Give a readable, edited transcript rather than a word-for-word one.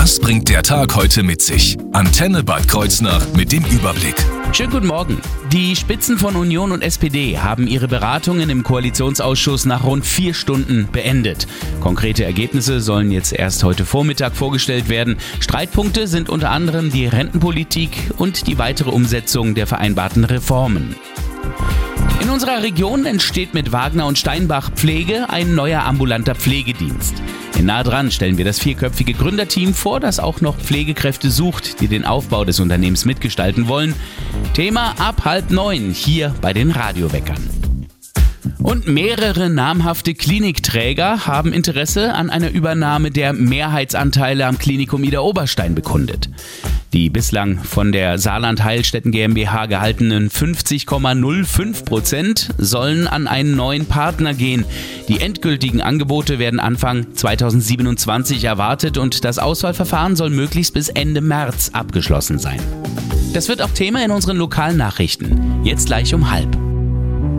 Was bringt der Tag heute mit sich? Antenne Bad Kreuznach mit dem Überblick. Schönen guten Morgen. Die Spitzen von Union und SPD haben ihre Beratungen im Koalitionsausschuss nach rund 4 Stunden beendet. Konkrete Ergebnisse sollen jetzt erst heute Vormittag vorgestellt werden. Streitpunkte sind unter anderem die Rentenpolitik und die weitere Umsetzung der vereinbarten Reformen. In unserer Region entsteht mit Wagner und Steinbach Pflege ein neuer ambulanter Pflegedienst. In Nah dran stellen wir das 4-köpfige Gründerteam vor, das auch noch Pflegekräfte sucht, die den Aufbau des Unternehmens mitgestalten wollen. Thema ab 8:30 hier bei den Radioweckern. Und mehrere namhafte Klinikträger haben Interesse an einer Übernahme der Mehrheitsanteile am Klinikum Idar-Oberstein bekundet. Die bislang von der Saarland Heilstätten GmbH gehaltenen 50,05% sollen an einen neuen Partner gehen. Die endgültigen Angebote werden Anfang 2027 erwartet und das Auswahlverfahren soll möglichst bis Ende März abgeschlossen sein. Das wird auch Thema in unseren lokalen Nachrichten. Jetzt gleich um 12:30.